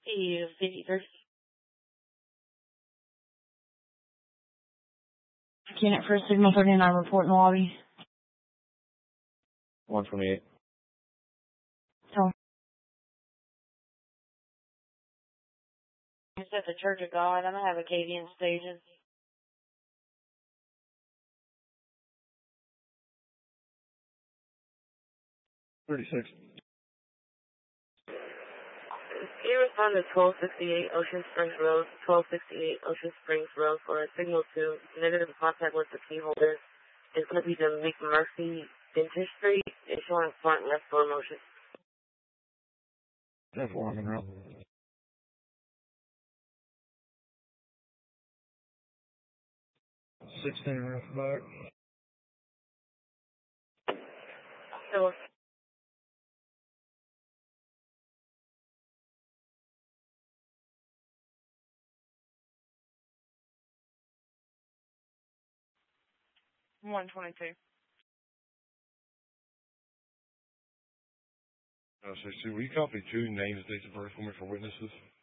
53. Mechanic for Signal 39 report in the lobby. 128. So. It's at the Church of God. I'm going to have Acadian Station. 36. You respond to 1268 Ocean Springs Road, 1268 Ocean Springs Road for a signal to negative contact with the key holder. It's going to be the McMurphy Vintage Street. It's showing front left door motion. That's walking around. 16 rough back. So, $122. 62. Will you copy 2 names, dates of birth for me for witnesses?